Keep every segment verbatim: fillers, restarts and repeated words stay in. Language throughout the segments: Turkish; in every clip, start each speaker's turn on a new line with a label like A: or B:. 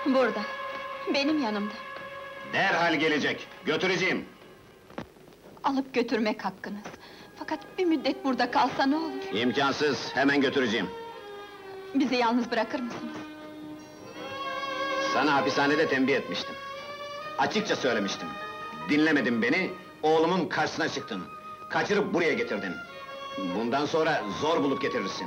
A: Burada, benim yanımda.
B: Derhal gelecek, götüreceğim.
A: Alıp götürmek hakkınız. Fakat bir müddet burada kalsa ne olur?
B: İmkansız, hemen götüreceğim.
A: Bizi yalnız bırakır mısınız?
B: Sana hapishanede tembih etmiştim. Açıkça söylemiştim. Dinlemedin beni, oğlumun karşısına çıktın. Kaçırıp buraya getirdin. Bundan sonra zor bulup getirirsin.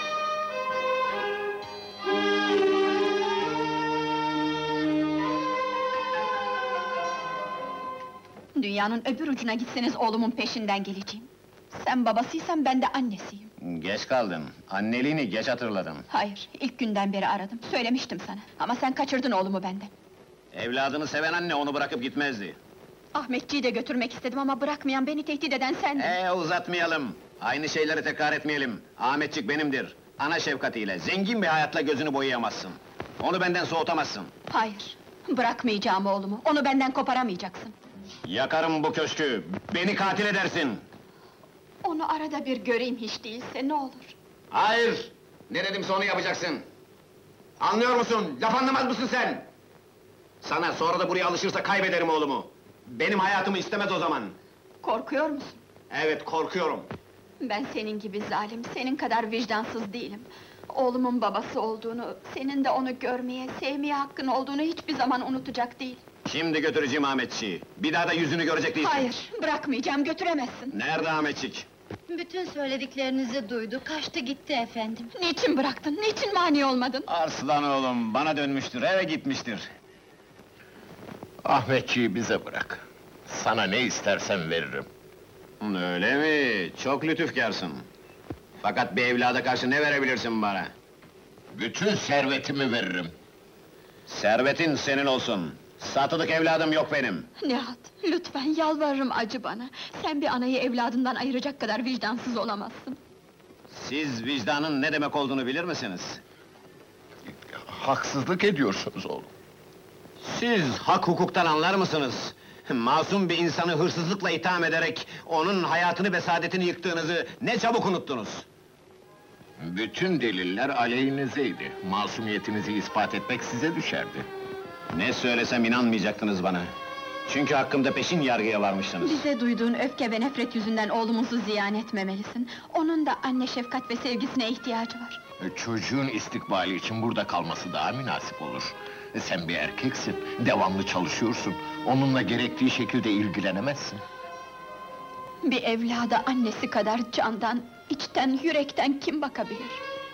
A: Dünyanın öbür ucuna gitseniz oğlumun peşinden geleceğim. Sen babasıysan ben de annesiyim.
B: Geç kaldın, anneliğini geç hatırladın.
A: Hayır, ilk günden beri aradım, söylemiştim sana. Ama sen kaçırdın oğlumu benden.
B: Evladını seven anne onu bırakıp gitmezdi.
A: Ahmetciği de götürmek istedim ama bırakmayan, beni tehdit eden sendin.
B: Ee uzatmayalım, aynı şeyleri tekrar etmeyelim. Ahmetçik benimdir, ana şefkatiyle, zengin bir hayatla gözünü boyayamazsın. Onu benden soğutamazsın.
A: Hayır, bırakmayacağım oğlumu, onu benden koparamayacaksın.
B: Yakarım bu köşkü, beni katil edersin!
A: Onu arada bir göreyim hiç değilse, ne olur?
B: Hayır! Ne dedimse onu yapacaksın! Anlıyor musun, laf anlamaz mısın sen? Sana sonra da buraya alışırsa kaybederim oğlumu! Benim hayatımı istemez o zaman!
A: Korkuyor musun?
B: Evet, korkuyorum!
A: Ben senin gibi zalim, senin kadar vicdansız değilim. Oğlumun babası olduğunu, senin de onu görmeye, sevmeye hakkın olduğunu hiçbir zaman unutacak değil.
B: Şimdi götüreceğim Ahmetçiği, bir daha da yüzünü görecek değilsin!
A: Hayır, bırakmayacağım, götüremezsin!
B: Nerede Ahmetçik?
C: Bütün söylediklerinizi duydu, kaçtı gitti efendim.
A: Niçin bıraktın, niçin mani olmadın?
B: Arslan oğlum, bana dönmüştür, eve gitmiştir.
D: Ahmetçiği bize bırak. Sana ne istersen veririm.
B: Öyle mi? Çok lütufkarsın. Fakat bir evlada karşı ne verebilirsin bana?
D: Bütün servetimi veririm.
B: Servetin senin olsun. Satılık evladım yok benim.
A: Nihat, lütfen yalvarırım, acı bana. Sen bir anayı evladından ayıracak kadar vicdansız olamazsın.
B: Siz vicdanın ne demek olduğunu bilir misiniz?
D: Haksızlık ediyorsunuz oğlum.
B: Siz hak hukuktan anlar mısınız? Masum bir insanı hırsızlıkla itham ederek onun hayatını ve saadetini yıktığınızı ne çabuk unuttunuz.
D: Bütün deliller aleyhinizeydi. Masumiyetinizi ispat etmek size düşerdi.
B: Ne söylesem inanmayacaktınız bana. Çünkü hakkımda peşin yargıya varmıştınız.
A: Bize duyduğun öfke ve nefret yüzünden oğlumuzu ziyan etmemelisin. Onun da anne şefkat ve sevgisine ihtiyacı var.
D: Çocuğun istikbali için burada kalması daha münasip olur. Sen bir erkeksin, devamlı çalışıyorsun. Onunla gerektiği şekilde ilgilenemezsin.
A: Bir evlada annesi kadar candan, içten, yürekten kim bakabilir?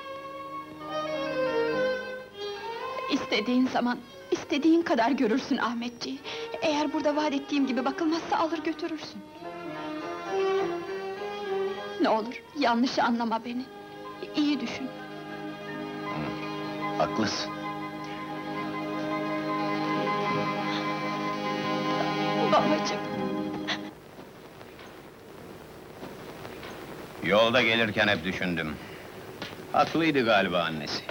A: İstediğin zaman, istediğin kadar görürsün Ahmetciği. Eğer burada vaat ettiğim gibi bakılmazsa alır götürürsün. Ne olur, yanlış anlama beni. İyi düşün.
D: Haklısın.
A: Babacığım!
B: Yolda gelirken hep düşündüm. Haklıydı galiba annesi.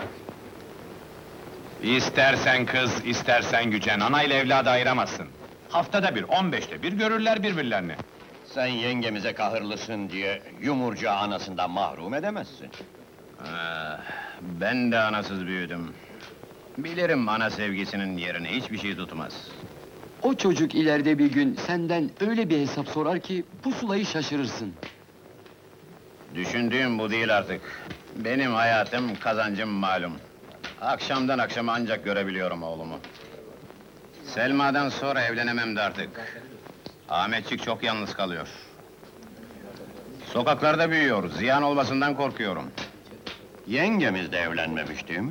E: İstersen kız, istersen gücen, anayla evladı ayıramazsın. Haftada bir, on beşte bir görürler birbirlerini.
F: Sen yengemize kahırlısın diye yumurcağı anasından mahrum edemezsin.
B: Ah, ben de anasız büyüdüm. Bilirim ana sevgisinin yerine hiçbir şey tutmaz.
G: O çocuk ileride bir gün senden öyle bir hesap sorar ki pusulayı şaşırırsın.
B: Düşündüğüm bu değil artık. Benim hayatım, kazancım malum. Akşamdan akşama ancak görebiliyorum oğlumu. Selma'dan sonra evlenemem de artık. Ahmetçik çok yalnız kalıyor. Sokaklarda büyüyor, ziyan olmasından korkuyorum.
F: Yengemiz de evlenmemiş değil mi?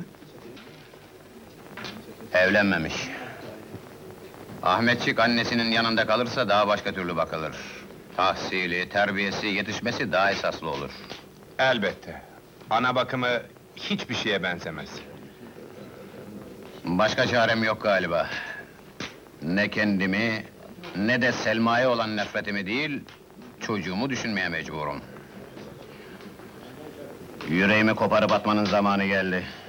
B: Evlenmemiş. Ahmetçik annesinin yanında kalırsa daha başka türlü bakılır. Tahsili, terbiyesi, yetişmesi daha esaslı olur.
E: Elbette. Ana bakımı hiçbir şeye benzemez.
B: Başka çarem yok galiba. Ne kendimi, ne de Selma'ya olan nefretimi değil, çocuğumu düşünmeye mecburum. Yüreğimi koparıp atmanın zamanı geldi.